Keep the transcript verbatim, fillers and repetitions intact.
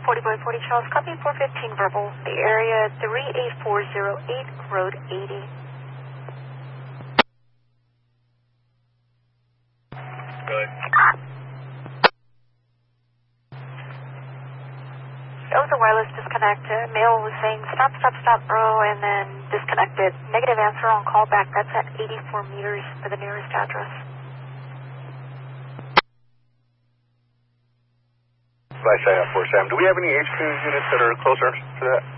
forty by forty Charles, copy four fifteen verbal, the area three eight four zero eight, road eighty. Good. That was a wireless disconnect. Uh, Mail was saying stop, stop, stop, bro, and then disconnected. Negative answer on callback. That's at eighty-four meters for the nearest address. By Cheyenne four Sam. Do we have any H Q units that are closer to that?